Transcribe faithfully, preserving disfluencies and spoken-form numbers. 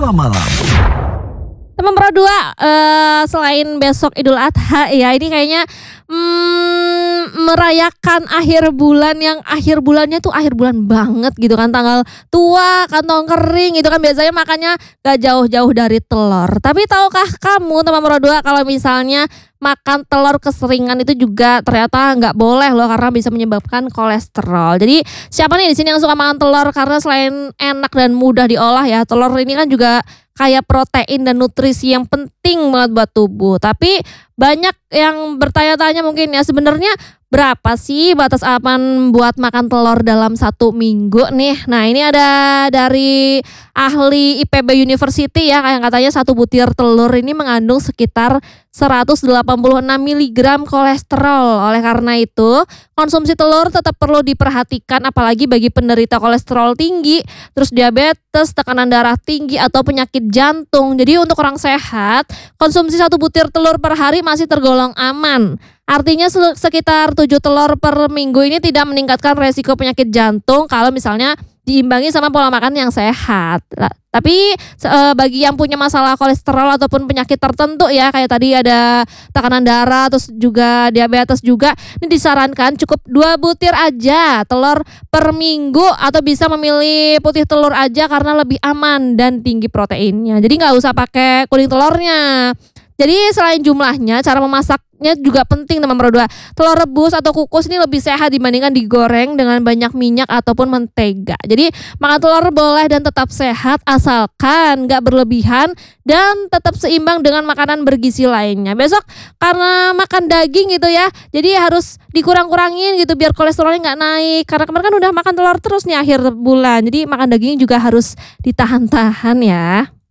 Bola Malam. Teman Pro dua, uh, selain besok Idul Adha ya, ini kayaknya hmm, merayakan akhir bulan yang akhir bulannya tuh akhir bulan banget gitu kan. Tanggal tua, kantong kering gitu kan, biasanya makannya gak jauh-jauh dari telur. Tapi tahukah kamu teman Pro dua kalau misalnya makan telur keseringan itu juga ternyata nggak boleh loh, karena bisa menyebabkan kolesterol. Jadi siapa nih di sini yang suka makan telur? Karena selain enak dan mudah diolah ya, telur ini kan juga kaya protein dan nutrisi yang penting banget buat tubuh. Tapi banyak yang bertanya-tanya mungkin ya, sebenarnya berapa sih batas aman buat makan telur dalam satu minggu nih? Nah, ini ada dari ahli I P B University ya, yang katanya satu butir telur ini mengandung sekitar seratus delapan puluh enam miligram kolesterol. Oleh karena itu, konsumsi telur tetap perlu diperhatikan, apalagi bagi penderita kolesterol tinggi, terus diabetes, tekanan darah tinggi, atau penyakit jantung. Jadi untuk orang sehat, konsumsi satu butir telur per hari masih tergolong aman. Artinya sekitar tujuh telur per minggu ini tidak meningkatkan resiko penyakit jantung kalau misalnya diimbangi sama pola makan yang sehat. Tapi bagi yang punya masalah kolesterol ataupun penyakit tertentu ya, kayak tadi ada tekanan darah, terus juga diabetes juga, ini disarankan cukup dua butir aja telur per minggu, atau bisa memilih putih telur aja karena lebih aman dan tinggi proteinnya. Jadi nggak usah pakai kuning telurnya. Jadi selain jumlahnya, cara memasaknya juga penting teman Pro dua. Telur rebus atau kukus ini lebih sehat dibandingkan digoreng dengan banyak minyak ataupun mentega. Jadi makan telur boleh dan tetap sehat asalkan gak berlebihan dan tetap seimbang dengan makanan bergizi lainnya. Besok karena makan daging gitu ya, jadi harus dikurang-kurangin gitu biar kolesterolnya gak naik. Karena kemarin kan udah makan telur terus nih akhir bulan, jadi makan daging juga harus ditahan-tahan ya.